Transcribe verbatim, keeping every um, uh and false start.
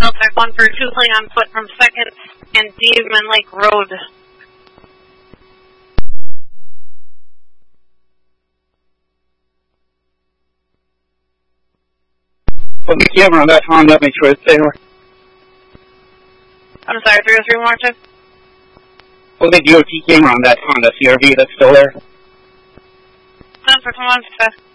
Delta one for two playing on foot from second and Demon Lake Road. Put the camera on that Honda, make sure it's there. I'm sorry, three oh three more time. Put the D O T camera on that Honda C R V that's still there. Ten for one, fifth.